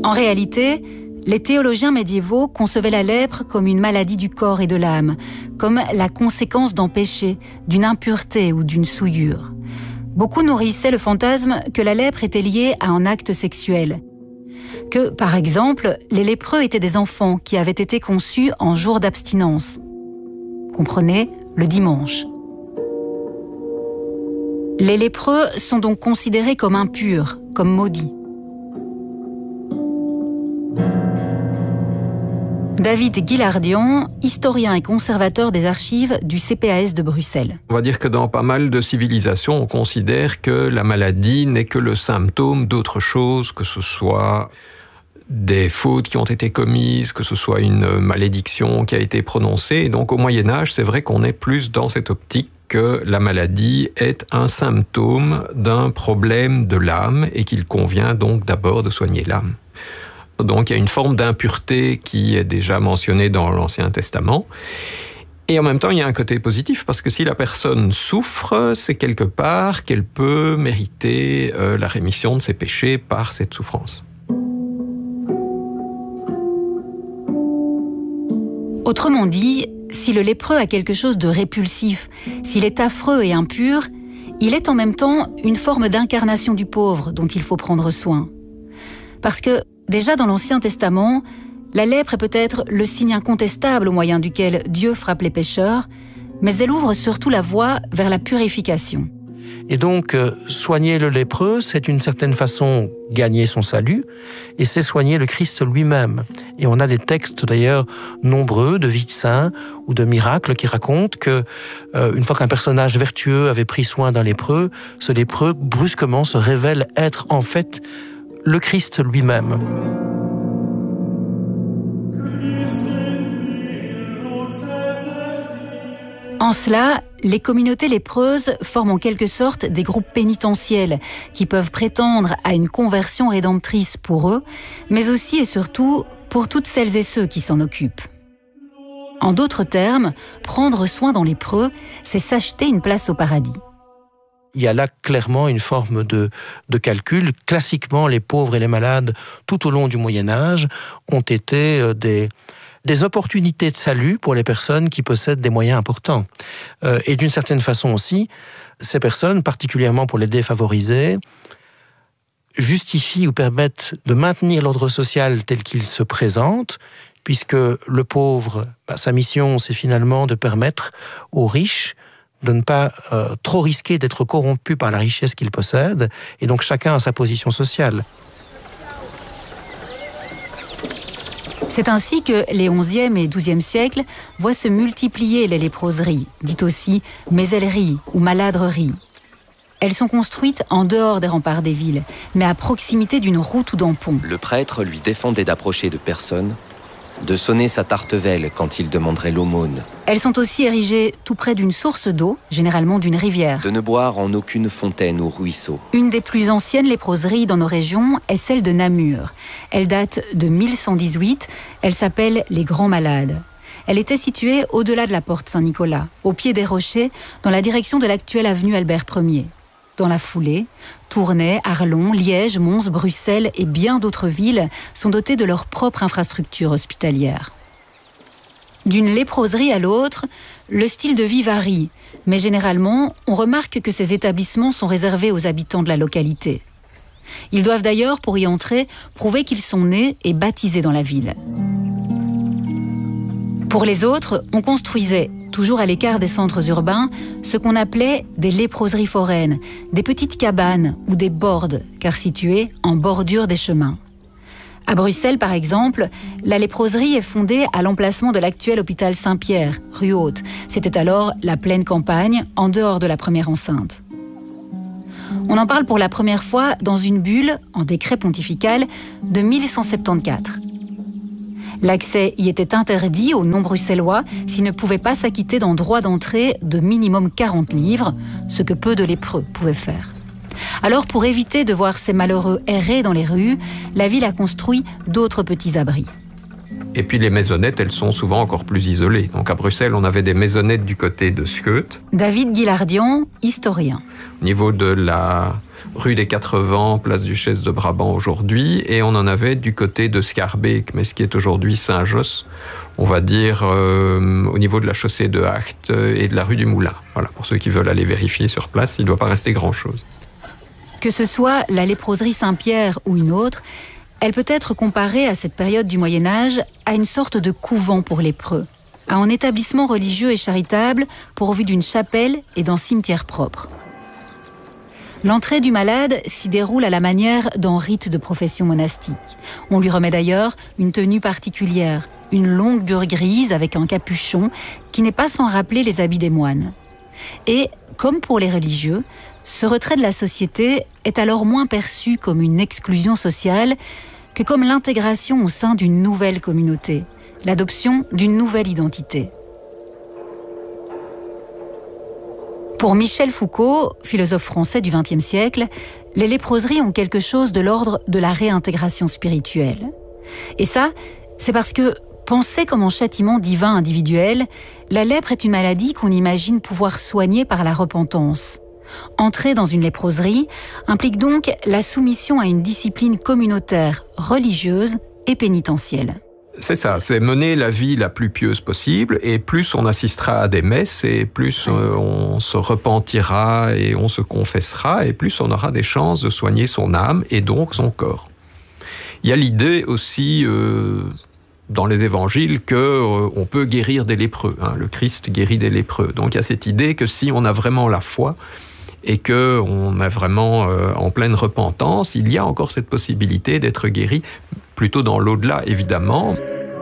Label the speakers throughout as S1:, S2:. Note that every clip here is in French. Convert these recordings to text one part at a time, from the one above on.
S1: En réalité, les théologiens médiévaux concevaient la lèpre comme une maladie du corps et de l'âme, comme la conséquence d'un péché, d'une impureté ou d'une souillure. Beaucoup nourrissaient le fantasme que la lèpre était liée à un acte sexuel. Que, par exemple, les lépreux étaient des enfants qui avaient été conçus en jour d'abstinence. Comprenez, le dimanche. Les lépreux sont donc considérés comme impurs, comme maudits. David Guilardian, historien et conservateur des archives du CPAS de Bruxelles.
S2: On va dire que dans pas mal de civilisations, on considère que la maladie n'est que le symptôme d'autre chose, que ce soit des fautes qui ont été commises, que ce soit une malédiction qui a été prononcée. Et donc au Moyen-Âge, c'est vrai qu'on est plus dans cette optique que la maladie est un symptôme d'un problème de l'âme et qu'il convient donc d'abord de soigner l'âme. Donc il y a une forme d'impureté qui est déjà mentionnée dans l'Ancien Testament. Et en même temps, il y a un côté positif, parce que si la personne souffre, c'est quelque part qu'elle peut mériter la rémission de ses péchés par cette souffrance.
S1: Autrement dit, si le lépreux a quelque chose de répulsif, s'il est affreux et impur, il est en même temps une forme d'incarnation du pauvre dont il faut prendre soin. Parce que, déjà dans l'Ancien Testament, la lèpre est peut-être le signe incontestable au moyen duquel Dieu frappe les pécheurs, mais elle ouvre surtout la voie vers la purification.
S3: Et donc, soigner le lépreux, c'est d'une certaine façon gagner son salut, et c'est soigner le Christ lui-même. Et on a des textes d'ailleurs nombreux de vies de saints ou de miracles qui racontent que, une fois qu'un personnage vertueux avait pris soin d'un lépreux, ce lépreux brusquement se révèle être en fait le Christ lui-même.
S1: En cela, les communautés lépreuses forment en quelque sorte des groupes pénitentiels qui peuvent prétendre à une conversion rédemptrice pour eux, mais aussi et surtout pour toutes celles et ceux qui s'en occupent. En d'autres termes, prendre soin d'un lépreux, c'est s'acheter une place au paradis.
S3: Il y a là clairement une forme de calcul. Classiquement, les pauvres et les malades, tout au long du Moyen-Âge, ont été des opportunités de salut pour les personnes qui possèdent des moyens importants. Et d'une certaine façon aussi, ces personnes, particulièrement pour les défavorisés, justifient ou permettent de maintenir l'ordre social tel qu'il se présente, puisque le pauvre, sa mission, c'est finalement de permettre aux riches de ne pas trop risquer d'être corrompu par la richesse qu'ils possèdent, et donc chacun a sa position sociale.
S1: C'est ainsi que les XIe et XIIe siècles voient se multiplier les léproseries, dites aussi méselleries ou maladreries. Elles sont construites en dehors des remparts des villes, mais à proximité d'une route ou d'un pont.
S4: Le prêtre lui défendait d'approcher de personne, de sonner sa tartevelle quand il demanderait l'aumône.
S1: Elles sont aussi érigées tout près d'une source d'eau, généralement d'une rivière.
S4: De ne boire en aucune fontaine ou ruisseau.
S1: Une des plus anciennes léproseries dans nos régions est celle de Namur. Elle date de 1118, elle s'appelle les Grands Malades. Elle était située au-delà de la porte Saint-Nicolas, au pied des rochers, dans la direction de l'actuelle avenue Albert Ier. Dans la foulée, Tournai, Arlon, Liège, Mons, Bruxelles et bien d'autres villes sont dotées de leur propre infrastructure hospitalière. D'une léproserie à l'autre, le style de vie varie, mais généralement, on remarque que ces établissements sont réservés aux habitants de la localité. Ils doivent d'ailleurs, pour y entrer, prouver qu'ils sont nés et baptisés dans la ville. Pour les autres, on construisait, toujours à l'écart des centres urbains, ce qu'on appelait des léproseries foraines, des petites cabanes ou des bordes, car situées en bordure des chemins. À Bruxelles, par exemple, la léproserie est fondée à l'emplacement de l'actuel hôpital Saint-Pierre, rue Haute. C'était alors la pleine campagne, en dehors de la première enceinte. On en parle pour la première fois dans une bulle, en décret pontifical, de 1174. L'accès y était interdit aux non-bruxellois s'ils ne pouvaient pas s'acquitter d'un droit d'entrée de minimum 40 livres, ce que peu de lépreux pouvaient faire. Alors, pour éviter de voir ces malheureux errer dans les rues, la ville a construit d'autres petits abris.
S2: Et puis les maisonnettes, elles sont souvent encore plus isolées. Donc à Bruxelles, on avait des maisonnettes du côté de Scheut.
S1: David Guilardian, historien.
S2: Au niveau de la rue des Quatre Vents, place Duchesse de Brabant aujourd'hui, et on en avait du côté de Schaerbeek, mais ce qui est aujourd'hui Saint-Josse, on va dire au niveau de la chaussée de Hacht et de la rue du Moulin. Voilà, pour ceux qui veulent aller vérifier sur place, il ne doit pas rester grand-chose.
S1: Que ce soit la léproserie Saint-Pierre ou une autre, elle peut être comparée à cette période du Moyen-Âge à une sorte de couvent pour lépreux, à un établissement religieux et charitable pourvu d'une chapelle et d'un cimetière propre. L'entrée du malade s'y déroule à la manière d'un rite de profession monastique. On lui remet d'ailleurs une tenue particulière, une longue bure grise avec un capuchon qui n'est pas sans rappeler les habits des moines. Et, comme pour les religieux, ce retrait de la société est alors moins perçu comme une exclusion sociale que comme l'intégration au sein d'une nouvelle communauté, l'adoption d'une nouvelle identité. Pour Michel Foucault, philosophe français du XXe siècle, les léproseries ont quelque chose de l'ordre de la réintégration spirituelle. Et ça, c'est parce que, pensée comme un châtiment divin individuel, la lèpre est une maladie qu'on imagine pouvoir soigner par la repentance. Entrer dans une léproserie implique donc la soumission à une discipline communautaire, religieuse et pénitentielle.
S2: C'est ça, c'est mener la vie la plus pieuse possible, et plus on assistera à des messes, et plus on se repentira et on se confessera, et plus on aura des chances de soigner son âme et donc son corps. Il y a l'idée aussi dans les évangiles qu'on peut guérir des lépreux. Le Christ guérit des lépreux. Donc il y a cette idée que si on a vraiment la foi et qu'on est vraiment en pleine repentance, il y a encore cette possibilité d'être guéri, plutôt dans l'au-delà évidemment.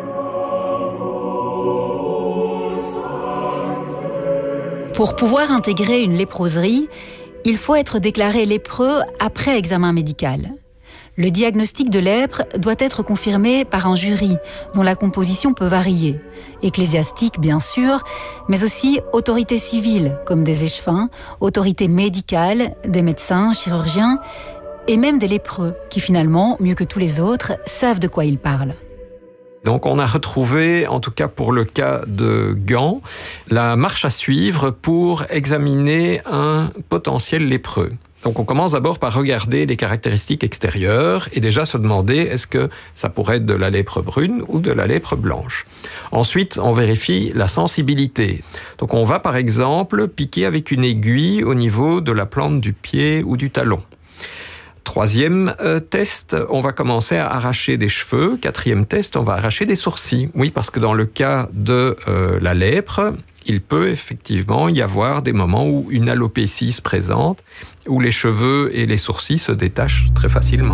S1: Pour pouvoir intégrer une léproserie, il faut être déclaré lépreux après examen médical. Le diagnostic de lèpre doit être confirmé par un jury dont la composition peut varier. Ecclésiastique, bien sûr, mais aussi autorités civiles, comme des échevins, autorités médicales, des médecins, chirurgiens, et même des lépreux, qui finalement, mieux que tous les autres, savent de quoi ils parlent.
S2: Donc on a retrouvé, en tout cas pour le cas de Gand, la marche à suivre pour examiner un potentiel lépreux. Donc on commence d'abord par regarder les caractéristiques extérieures et déjà se demander est-ce que ça pourrait être de la lèpre brune ou de la lèpre blanche. Ensuite, on vérifie la sensibilité. Donc on va par exemple piquer avec une aiguille au niveau de la plante du pied ou du talon. Troisième test, on va commencer à arracher des cheveux. Quatrième test, on va arracher des sourcils. Oui, parce que dans le cas de la lèpre, il peut effectivement y avoir des moments où une alopécie se présente, où les cheveux et les sourcils se détachent très facilement.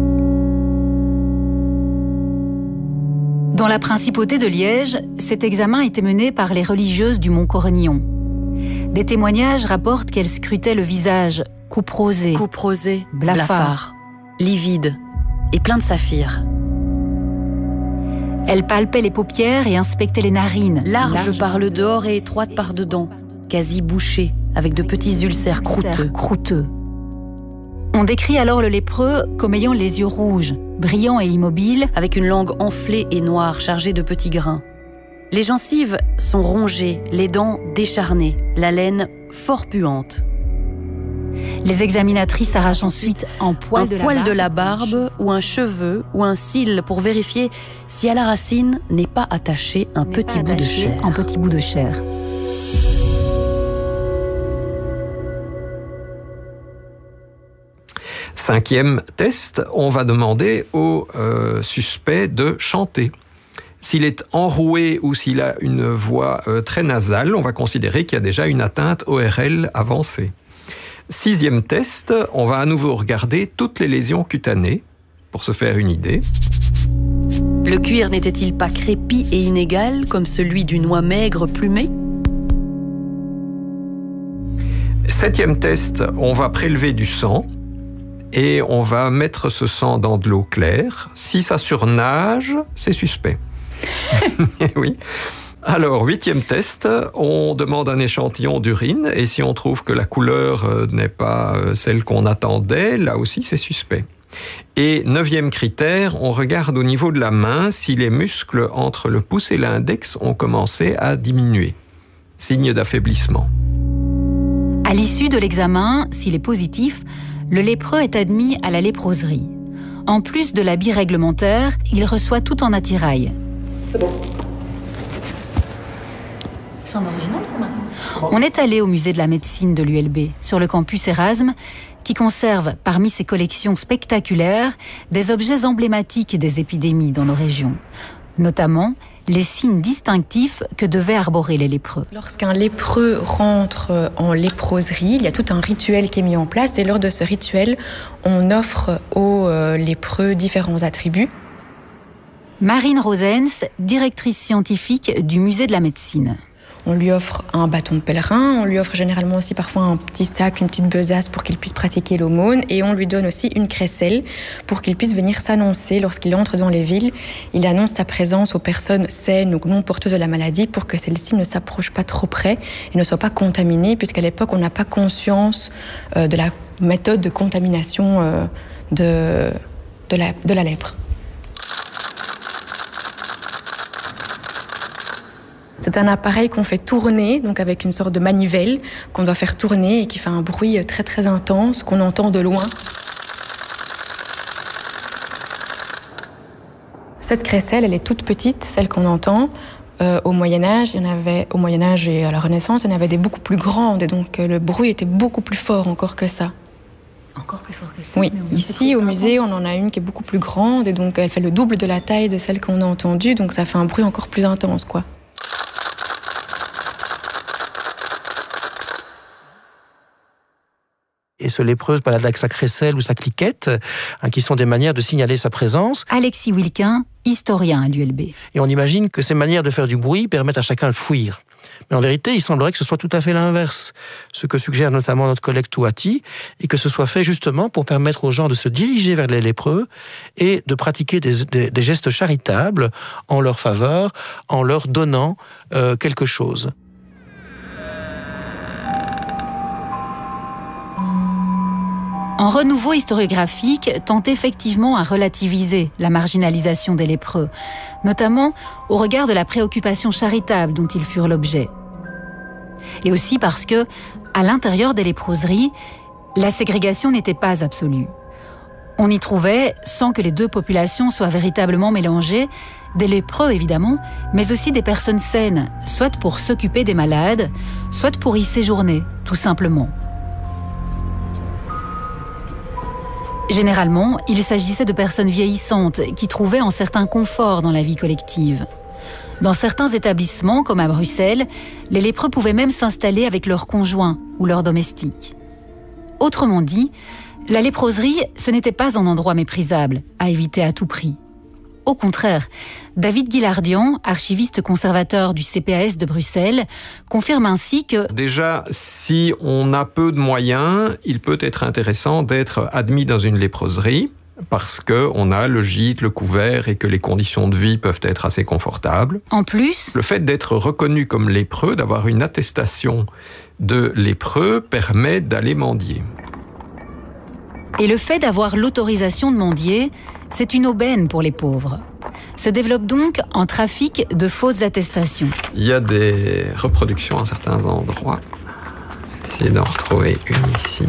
S1: Dans la principauté de Liège, cet examen était mené par les religieuses du Mont-Cornillon. Des témoignages rapportent qu'elles scrutaient le visage, couperosé, blafard,
S5: livide et plein de saphirs.
S1: Elle palpait les paupières et inspectait les narines.
S5: Large par le dehors et étroite par dedans, quasi bouchée, avec de petits ulcères croûteux.
S1: On décrit alors le lépreux comme ayant les yeux rouges, brillants et immobiles,
S5: avec une langue enflée et noire chargée de petits grains. Les gencives sont rongées, les dents décharnées, la laine fort puante.
S1: Les examinatrices arrachent ensuite un poil
S5: de la barbe ou un cheveu ou un cil pour vérifier si à la racine n'est pas attaché un petit bout de chair.
S2: Cinquième test, on va demander au suspect de chanter. S'il est enroué ou s'il a une voix très nasale, on va considérer qu'il y a déjà une atteinte ORL avancée. Sixième test, on va à nouveau regarder toutes les lésions cutanées pour se faire une idée.
S5: Le cuir n'était-il pas crépi et inégal comme celui d'une oie maigre plumée ?
S2: Septième test, on va prélever du sang et on va mettre ce sang dans de l'eau claire. Si ça surnage, c'est suspect. Oui. Alors, huitième test, on demande un échantillon d'urine et si on trouve que la couleur n'est pas celle qu'on attendait, là aussi c'est suspect. Et neuvième critère, on regarde au niveau de la main si les muscles entre le pouce et l'index ont commencé à diminuer. Signe d'affaiblissement.
S1: À l'issue de l'examen, s'il est positif, le lépreux est admis à la léproserie. En plus de l'habit réglementaire, il reçoit tout en attirail.
S6: C'est bon.
S1: C'est en original, ça, Marie ? On est allé au musée de la médecine de l'ULB, sur le campus Erasme, qui conserve, parmi ses collections spectaculaires, des objets emblématiques des épidémies dans nos régions, notamment les signes distinctifs que devaient arborer les lépreux.
S6: Lorsqu'un lépreux rentre en léproserie, il y a tout un rituel qui est mis en place et lors de ce rituel, on offre aux lépreux différents attributs.
S1: Marine Rosens, directrice scientifique du musée de la médecine.
S6: On lui offre un bâton de pèlerin, on lui offre généralement aussi parfois un petit sac, une petite besace pour qu'il puisse pratiquer l'aumône et on lui donne aussi une crécelle pour qu'il puisse venir s'annoncer lorsqu'il entre dans les villes. Il annonce sa présence aux personnes saines ou non porteuses de la maladie pour que celles-ci ne s'approchent pas trop près et ne soient pas contaminées puisqu'à l'époque on n'a pas conscience de la méthode de contamination de la lèpre. C'est un appareil qu'on fait tourner, donc avec une sorte de manivelle qu'on doit faire tourner et qui fait un bruit très très intense qu'on entend de loin. Cette crécelle, elle est toute petite, celle qu'on entend. Au Moyen-Âge, au Moyen-Âge et à la Renaissance, il y en avait des beaucoup plus grandes et donc le bruit était beaucoup plus fort encore que ça.
S1: Encore plus fort que ça?
S6: Oui, ici au musée, on en a une qui est beaucoup plus grande et donc elle fait le double de la taille de celle qu'on a entendue, donc ça fait un bruit encore plus intense, quoi.
S3: Et ce lépreux balade avec sa crécelle ou sa cliquette, qui sont des manières de signaler sa présence.
S1: Alexis Wilquin, historien à l'ULB.
S3: Et on imagine que ces manières de faire du bruit permettent à chacun de fuir. Mais en vérité, il semblerait que ce soit tout à fait l'inverse. Ce que suggère notamment notre collègue Touati, et que ce soit fait justement pour permettre aux gens de se diriger vers les lépreux et de pratiquer des gestes charitables en leur faveur, en leur donnant quelque chose.
S1: Un renouveau historiographique tente effectivement à relativiser la marginalisation des lépreux, notamment au regard de la préoccupation charitable dont ils furent l'objet. Et aussi parce que, à l'intérieur des léproseries, la ségrégation n'était pas absolue. On y trouvait, sans que les deux populations soient véritablement mélangées, des lépreux évidemment, mais aussi des personnes saines, soit pour s'occuper des malades, soit pour y séjourner, tout simplement. Généralement, il s'agissait de personnes vieillissantes qui trouvaient un certain confort dans la vie collective. Dans certains établissements, comme à Bruxelles, les lépreux pouvaient même s'installer avec leurs conjoints ou leurs domestiques. Autrement dit, la léproserie, ce n'était pas un endroit méprisable, à éviter à tout prix. Au contraire, David Guillardian, archiviste conservateur du CPAS de Bruxelles, confirme ainsi que...
S2: Déjà, si on a peu de moyens, il peut être intéressant d'être admis dans une léproserie, parce qu'on a le gîte, le couvert et que les conditions de vie peuvent être assez confortables.
S1: En plus...
S2: Le fait d'être reconnu comme lépreux, d'avoir une attestation de lépreux, permet d'aller mendier.
S1: Et le fait d'avoir l'autorisation de mendier, c'est une aubaine pour les pauvres. Se développe donc un trafic de fausses attestations.
S2: Il y a des reproductions à certains endroits. Essayez d'en retrouver une ici.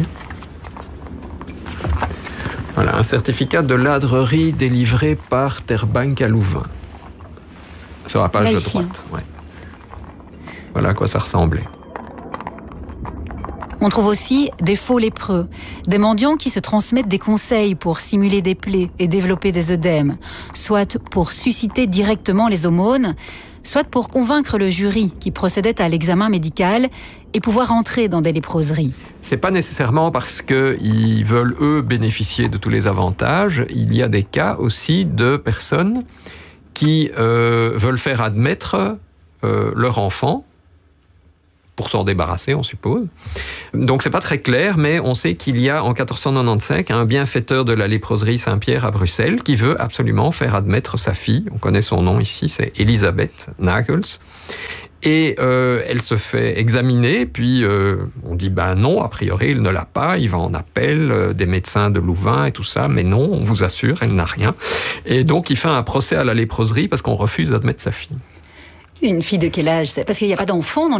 S2: Voilà, un certificat de ladrerie délivré par Terbank à Louvain. Sur la page de droite. Ouais. Voilà à quoi ça ressemblait.
S1: On trouve aussi des faux lépreux, des mendiants qui se transmettent des conseils pour simuler des plaies et développer des œdèmes, soit pour susciter directement les aumônes, soit pour convaincre le jury qui procédait à l'examen médical et pouvoir entrer dans des léproseries.
S2: C'est pas nécessairement parce qu'ils veulent, eux, bénéficier de tous les avantages. Il y a des cas aussi de personnes qui veulent faire admettre leur enfant pour s'en débarrasser, on suppose. Donc c'est pas très clair, mais on sait qu'il y a en 1495 un bienfaiteur de la léproserie Saint-Pierre à Bruxelles qui veut absolument faire admettre sa fille. On connaît son nom ici, c'est Elisabeth Nagels. Et elle se fait examiner, puis on dit non, a priori il ne l'a pas, il va en appel des médecins de Louvain et tout ça, mais non, on vous assure, elle n'a rien. Et donc il fait un procès à la léproserie parce qu'on refuse d'admettre sa fille.
S1: Une fille de quel âge? Parce qu'il n'y a pas d'enfant dans